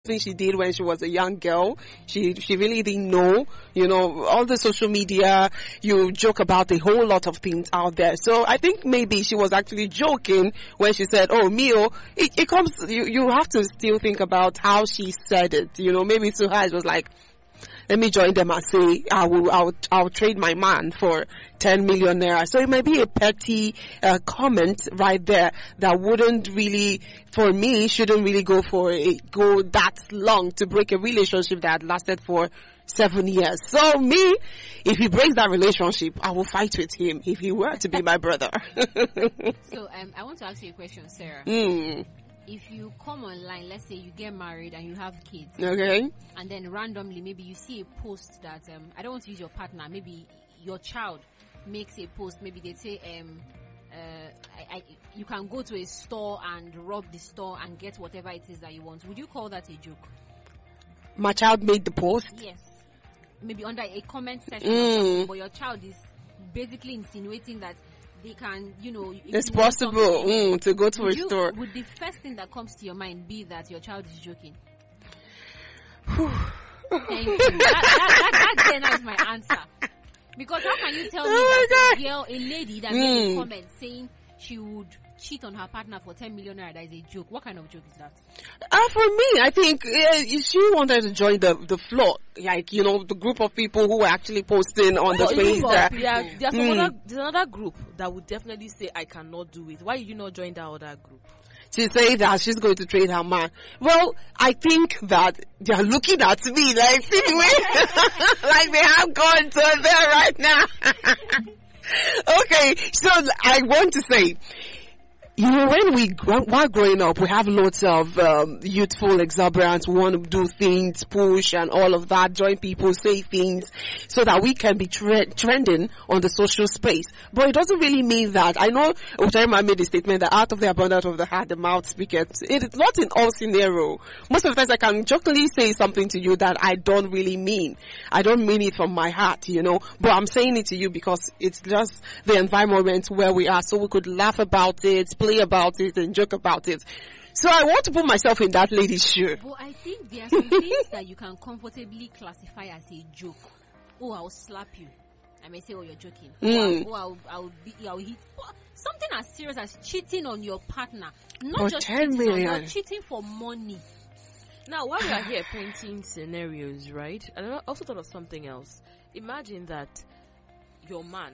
thing she did when she was a young girl. She really didn't know, all the social media, you joke about a whole lot of things out there. So I think maybe she was actually joking when she said, oh, Mio, it comes, you have to still think about how she said it. Maybe to her it was like, let me join them and say, I'll trade my man for 10 million naira. So it might be a petty comment right there that wouldn't really, for me, shouldn't really go that long to break a relationship that lasted for 7 years. So me, if he breaks that relationship, I will fight with him if he were to be my brother. So I want to ask you a question, Sarah. If you come online, let's say you get married and you have kids, okay, and then randomly maybe you see a post that I don't want to use your partner, maybe your child makes a post, maybe they say you can go to a store and rob the store and get whatever it is that you want. Would you call that a joke? My child made the post? Yes. Maybe under a comment section, but your child is basically insinuating that they can, it's possible to go to a store. Would the first thing that comes to your mind be that your child is joking? Thank you. That is my answer. Because how can you tell me that a lady that made a comment saying she would cheat on her partner for 10 million naira, that is a joke? What kind of joke is that? For me, I think she wanted to join the floor, the group of people who were actually posting on the page there. There's another group that would definitely say, I cannot do it. Why did you not join that other group? She say that she's going to trade her man. Well, I think that they are looking at me like, like they have gone to there right now. Okay, so I want to say, while growing up, we have lots of youthful exuberance. We want to do things, push and all of that, join people, say things, so that we can be trending on the social space. But it doesn't really mean that. I know Utarima made a statement that out of the abundance of the heart, the mouth speaketh. It is not in all scenario. Most of the times I can jokingly say something to you that I don't really mean. I don't mean it from my heart, but I'm saying it to you because it's just the environment where we are, so we could laugh about it, play about it and joke about it. So I want to put myself in that lady's shoe. But I think there are some things that you can comfortably classify as a joke. Oh, I'll slap you. I may say, oh, you're joking. I'll hit. Something as serious as cheating on your partner. Not just 10 million. You're cheating for money. Now, while we are here painting scenarios, right? And I also thought of something else. Imagine that your man,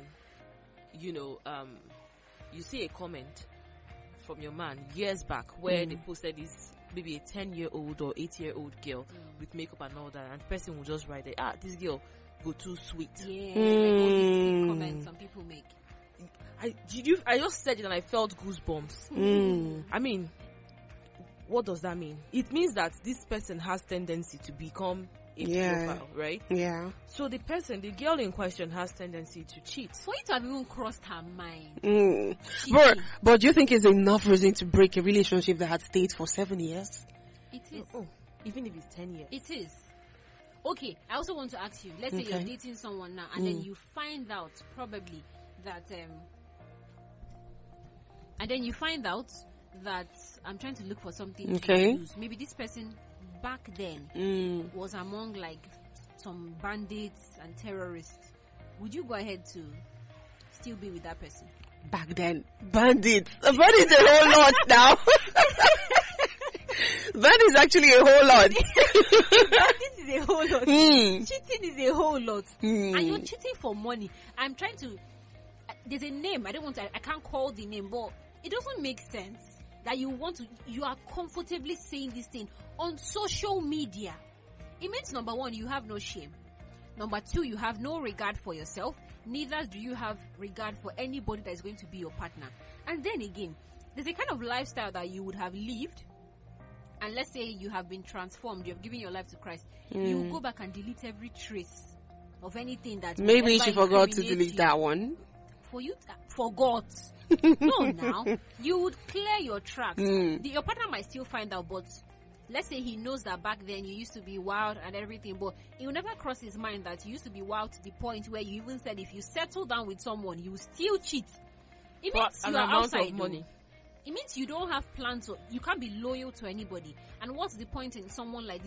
you see a comment from your man years back where they posted this, maybe a 10-year-old or 8-year-old girl with makeup and all that, and the person will just write there, this girl go too sweet. Yeah, like all these comments some people make. I just said it and I felt goosebumps. I mean, what does that mean? It means that this person has tendency to become a profile, right? Yeah. So the girl in question has tendency to cheat. For it to have even crossed her mind. But do you think it's enough reason to break a relationship that had stayed for 7 years? It is. Even if it's 10 years. It is. Okay, I also want to ask you, let's say you're dating someone now and then you find out probably that I'm trying to look for something to use. Maybe this person back then was among like some bandits and terrorists. Would you go ahead to still be with that person? Back then, bandits. Bandits a whole lot now. That is actually a whole lot. Bandits is a whole lot. Cheating is a whole lot. And you're cheating for money. I'm trying to. There's a name. I can't call the name, but it doesn't make sense that you are comfortably saying this thing on social media. It means, number one, you have no shame. Number two, you have no regard for yourself. Neither do you have regard for anybody that is going to be your partner. And then again, there's a kind of lifestyle that you would have lived. And let's say you have been transformed, you have given your life to Christ. You will go back and delete every trace of anything that maybe she forgot to delete that one. For you forgot. No, now you would clear your tracks. Your partner might still find out, but let's say he knows that back then you used to be wild and everything, but it will never cross his mind that you used to be wild to the point where you even said if you settle down with someone, you will still cheat. It means an you are amount outside of money. it means you don't have plans, or you can't be loyal to anybody. And what's the point in someone like